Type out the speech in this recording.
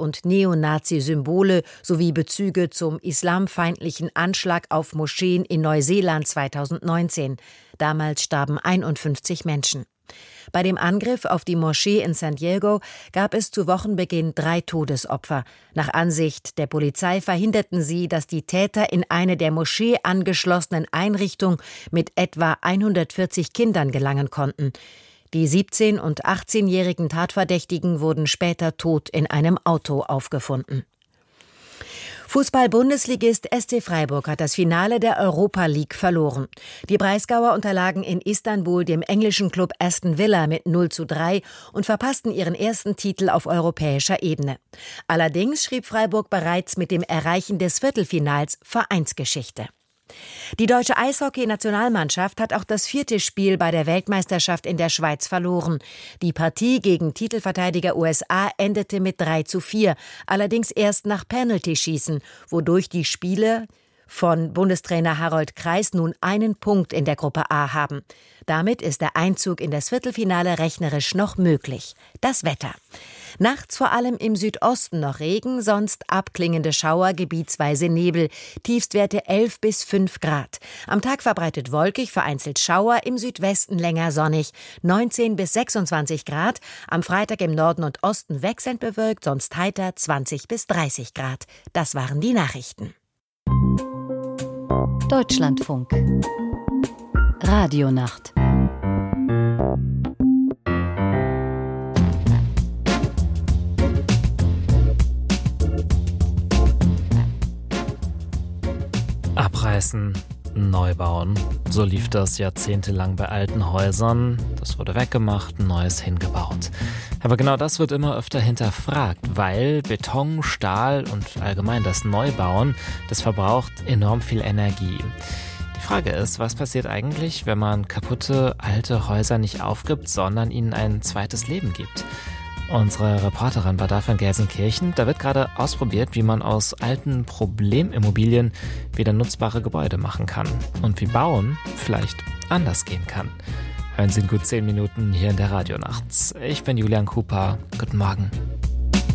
und Neonazi-Symbole sowie Bezüge zum islamfeindlichen Anschlag auf Moscheen in Neuseeland 2019. Damals starben 51 Menschen. Bei dem Angriff auf die Moschee in San Diego gab es zu Wochenbeginn 3 Todesopfer. Nach Ansicht der Polizei verhinderten sie, dass die Täter in eine der Moschee angeschlossenen Einrichtung mit etwa 140 Kindern gelangen konnten. Die 17- und 18-jährigen Tatverdächtigen wurden später tot in einem Auto aufgefunden. Fußball-Bundesligist SC Freiburg hat das Finale der Europa League verloren. Die Breisgauer unterlagen in Istanbul dem englischen Klub Aston Villa mit 0:3 und verpassten ihren ersten Titel auf europäischer Ebene. Allerdings schrieb Freiburg bereits mit dem Erreichen des Viertelfinals Vereinsgeschichte. Die deutsche Eishockey-Nationalmannschaft hat auch das 4. Spiel bei der Weltmeisterschaft in der Schweiz verloren. Die Partie gegen Titelverteidiger USA endete mit 3:4, allerdings erst nach Penaltyschießen, wodurch die Spieler von Bundestrainer Harold Kreis nun einen Punkt in der Gruppe A haben. Damit ist der Einzug in das Viertelfinale rechnerisch noch möglich. Das Wetter. Nachts vor allem im Südosten noch Regen, sonst abklingende Schauer, gebietsweise Nebel. Tiefstwerte 11 bis 5 Grad. Am Tag verbreitet wolkig, vereinzelt Schauer, im Südwesten länger sonnig. 19 bis 26 Grad. Am Freitag im Norden und Osten wechselnd bewölkt, sonst heiter 20 bis 30 Grad. Das waren die Nachrichten. Deutschlandfunk. Radionacht. Abreißen, neu bauen. So lief das jahrzehntelang bei alten Häusern. Das wurde weggemacht, Neues hingebaut. Aber genau das wird immer öfter hinterfragt, weil Beton, Stahl und allgemein das Neubauen, das verbraucht enorm viel Energie. Die Frage ist, was passiert eigentlich, wenn man kaputte alte Häuser nicht aufgibt, sondern ihnen ein zweites Leben gibt? Unsere Reporterin war dafür in Gelsenkirchen. Da wird gerade ausprobiert, wie man aus alten Problemimmobilien wieder nutzbare Gebäude machen kann. Und wie Bauen vielleicht anders gehen kann. Hören Sie in gut 10 Minuten hier in der Radionacht. Ich bin Julian Cooper. Guten Morgen.